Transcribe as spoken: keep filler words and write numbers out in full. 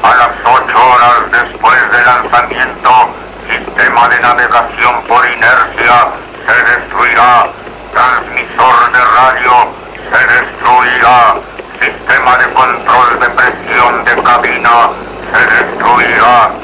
A las ocho horas después del lanzamiento, sistema de navegación por inercia se destruirá. Transmisor de radio se destruirá. Sistema de control de presión de cabina se destruirá.